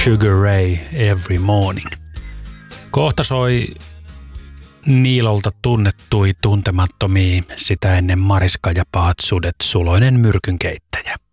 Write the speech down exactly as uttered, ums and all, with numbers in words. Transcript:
Sugar Ray Every Morning. Kohta soi Niilolta tunnettui tuntemattomia sitä ennen Mariska ja pahat sudet, Suloinen myrkynkeittäjä.